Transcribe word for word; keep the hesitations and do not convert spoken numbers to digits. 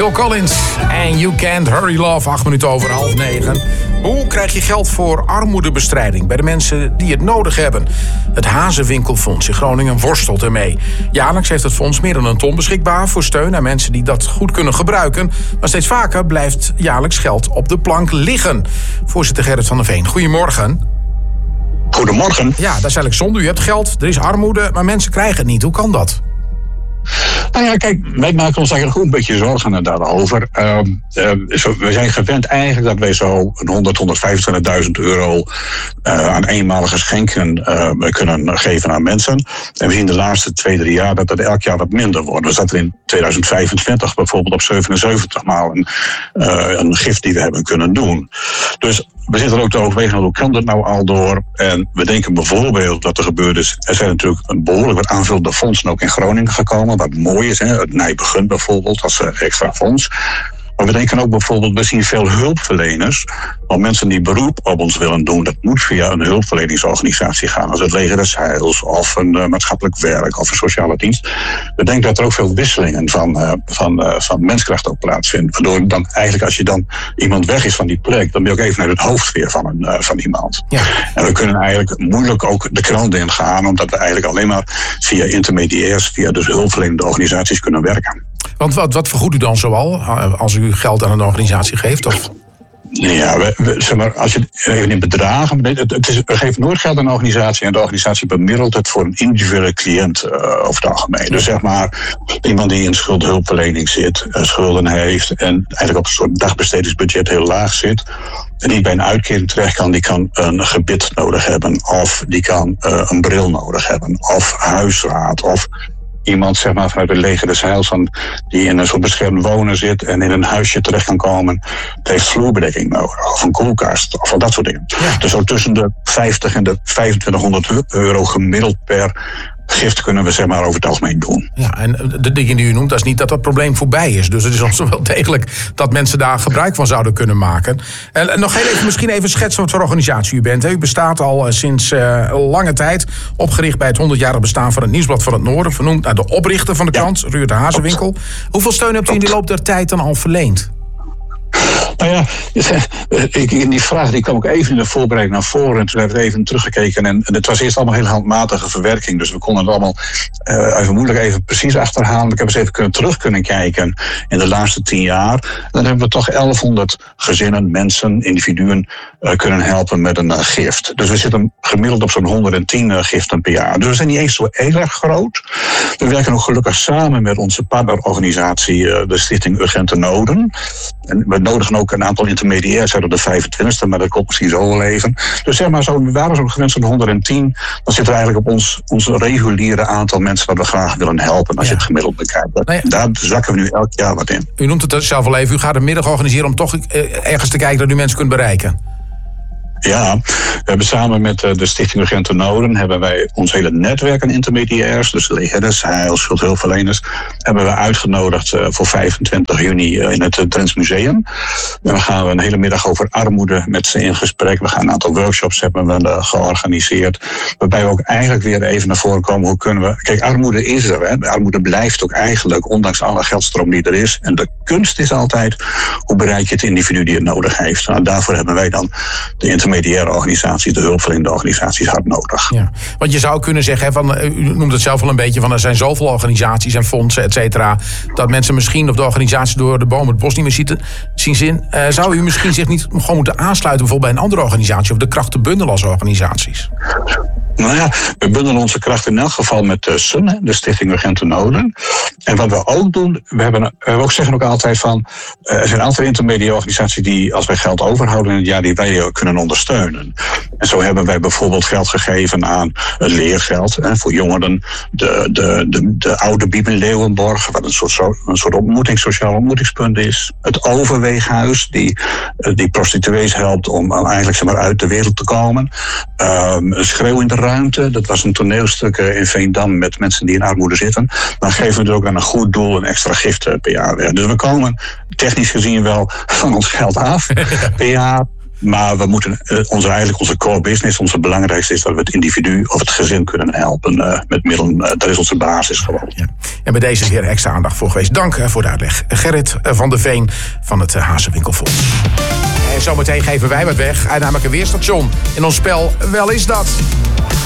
Phil Collins en You Can't Hurry Love, acht minuten over half negen. Hoe krijg je geld voor armoedebestrijding bij de mensen die het nodig hebben? Het Hazenwinkelfonds in Groningen worstelt ermee. Jaarlijks heeft het fonds meer dan een ton beschikbaar voor steun aan mensen die dat goed kunnen gebruiken. Maar steeds vaker blijft jaarlijks geld op de plank liggen. Voorzitter Gerrit van der Veen, goedemorgen. Goedemorgen. Ja, dat is eigenlijk zonde. U hebt geld, er is armoede, maar mensen krijgen het niet. Hoe kan dat? Nou ja, kijk, wij maken ons eigenlijk ook een beetje zorgen daarover. Uh, uh, zo, we zijn gewend eigenlijk dat wij zo honderd, honderdvijfentwintigduizend euro uh, aan eenmalige schenken uh, kunnen geven aan mensen. En we zien de laatste twee, drie jaar dat dat elk jaar wat minder wordt. We zaten in tweeduizend vijfentwintig bijvoorbeeld op zevenenzeventig maal een, uh, een gift die we hebben kunnen doen. Dus we zitten ook te overwegen, hoe kan dat nou al door? En we denken bijvoorbeeld wat er gebeurd is. Er zijn natuurlijk een behoorlijk wat aanvullende fondsen ook in Groningen gekomen. Wat mooi is, hè? Het Nijbegun bijvoorbeeld, als extra fonds. Maar we denken ook bijvoorbeeld, we zien veel hulpverleners. Want mensen die beroep op ons willen doen, dat moet via een hulpverleningsorganisatie gaan. Als het Leger des Heils, of een uh, maatschappelijk werk, of een sociale dienst. We denken dat er ook veel wisselingen van, uh, van, uh, van menskracht ook plaatsvinden. Waardoor dan eigenlijk, als je dan iemand weg is van die plek, dan ben je ook even naar het hoofd weer van, een, uh, van iemand. Ja. En we kunnen eigenlijk moeilijk ook de krant in gaan, omdat we eigenlijk alleen maar via intermediairs, via dus hulpverlenende organisaties kunnen werken. Want wat, wat vergoedt u dan zoal als u geld aan een organisatie geeft? Of? Ja, we, we, zeg maar, als je even in bedragen. Het, het is, we geven nooit geld aan een organisatie en de organisatie bemiddelt het voor een individuele cliënt uh, over het algemeen. Dus zeg maar, iemand die in schuldhulpverlening zit, uh, schulden heeft en eigenlijk op een soort dagbestedingsbudget heel laag zit. En die bij een uitkering terecht kan, die kan een gebit nodig hebben, of die kan uh, een bril nodig hebben, of huisraad, of iemand zeg maar vanuit het Leger des Heils die in een soort beschermd wonen zit en in een huisje terecht kan komen. Het heeft vloerbedekking nodig, of een koelkast, of dat soort dingen. Ja. Dus zo tussen de vijftig en de vijfentwintighonderd euro gemiddeld per gift kunnen we zeg maar over het algemeen doen. Ja, en de dingen die u noemt, dat is niet dat dat probleem voorbij is. Dus het is ons wel degelijk dat mensen daar gebruik van zouden kunnen maken. En nog heel even, misschien even schetsen wat voor organisatie u bent. U bestaat al sinds uh, lange tijd, opgericht bij het honderdjarig bestaan van het Nieuwsblad van het Noorden, vernoemd naar de oprichter van de krant, ja. Ruud de Hazenwinkel. Hoeveel steun hebt u in de loop der tijd dan al verleend? Nou ja, in die vraag die kwam ook even in de voorbereiding naar voren. En toen hebben we even teruggekeken. En het was eerst allemaal heel handmatige verwerking. Dus we konden het allemaal uh, even moeilijk even precies achterhalen. Ik heb eens even kunnen terug kunnen kijken in de laatste tien jaar. En dan hebben we toch elfhonderd gezinnen, mensen, individuen uh, kunnen helpen met een uh, gift. Dus we zitten gemiddeld op zo'n honderdtien uh, giften per jaar. Dus we zijn niet eens zo heel erg groot. We werken ook gelukkig samen met onze partnerorganisatie, uh, de Stichting Urgente Noden. En we nodigen ook een aantal intermediairs uit op de vijfentwintigste, maar dat komt misschien zo wel even. Dus zeg maar, zo, we waren zo gewend zo'n honderdtien. Dan zitten we eigenlijk op ons, ons reguliere aantal mensen dat we graag willen helpen, als ja. je het gemiddeld bekijkt. Nee. Daar zakken we nu elk jaar wat in. U noemt het zelf al even, u gaat een middag organiseren om toch ergens te kijken dat u mensen kunt bereiken. Ja, we hebben samen met de Stichting Urgente Noden hebben wij ons hele netwerk aan intermediairs, dus Leger des Heils, schuldhulpverleners, hebben we uitgenodigd voor vijfentwintig juni in het Drents Museum. En dan gaan we een hele middag over armoede met ze in gesprek. We gaan een aantal workshops hebben we georganiseerd, waarbij we ook eigenlijk weer even naar voren komen, hoe kunnen we... Kijk, armoede is er, hè. Armoede blijft ook eigenlijk, ondanks alle geldstroom die er is. En de kunst is altijd, hoe bereik je het individu die het nodig heeft? Nou, daarvoor hebben wij dan de intermediaire organisaties, de hulpverlenende organisaties hard nodig. Ja, want je zou kunnen zeggen, van, u noemt het zelf al een beetje, van er zijn zoveel organisaties en fondsen, et cetera, dat mensen misschien of de organisatie door de boom het bos niet meer ziet, zien zin. Uh, zou u misschien zich niet gewoon moeten aansluiten bijvoorbeeld bij een andere organisatie of de krachten bundelen als organisaties? Nou ja, we bundelen onze kracht in elk geval met de S U N, de Stichting Urgente Noden. En wat we ook doen, we, hebben, we ook zeggen ook altijd van, er zijn een aantal intermediaire organisaties die, als wij geld overhouden in het jaar, die wij kunnen ondersteunen. En zo hebben wij bijvoorbeeld geld gegeven aan het leergeld hè, voor jongeren, de, de, de, de oude Biep in Leeuwenborg, wat een soort, een soort ontmoeting, sociaal ontmoetingspunt is. Het Overweeghuis, die, die prostituees helpt om eigenlijk zeg maar, uit de wereld te komen. Um, een Schreeuw in de Ruimte, dat was een toneelstuk in Veendam met mensen die in armoede zitten. Dan geven we er ook aan een goed doel een extra gift per jaar. Dus we komen technisch gezien wel van ons geld af per jaar. Maar we moeten uh, onze, eigenlijk onze core business, onze belangrijkste is dat we het individu of het gezin kunnen helpen uh, met middelen. Uh, dat is onze basis gewoon. Ja. En bij deze weer extra aandacht voor geweest. Dank uh, voor de uitleg. Gerrit uh, van der Veen van het uh, Hazewinkelfonds. En zometeen geven wij wat weg. Namelijk een weerstation in ons spel Wel is dat.